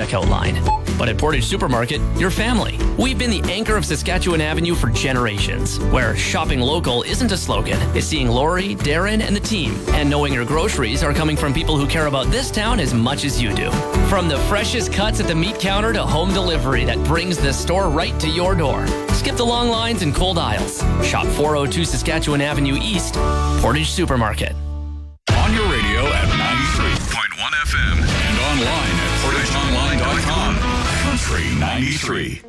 checkout line. But at Portage Supermarket, your family. We've been the anchor of Saskatchewan Avenue for generations, where shopping local isn't a slogan. It's seeing Lori, Darren, and the team, and knowing your groceries are coming from people who care about this town as much as you do. From the freshest cuts at the meat counter to home delivery that brings the store right to your door. Skip the long lines and cold aisles. Shop 402 Saskatchewan Avenue East, Portage Supermarket. On your radio at 93.1 FM and online at portageonline.com. Country 93.